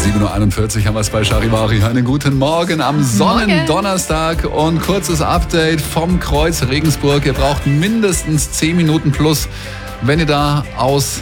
7.41 Uhr haben wir es bei Charivari. Einen guten Morgen am Sonnendonnerstag und kurzes Update vom Kreuz Regensburg. Ihr braucht mindestens 10 Minuten plus, wenn ihr da aus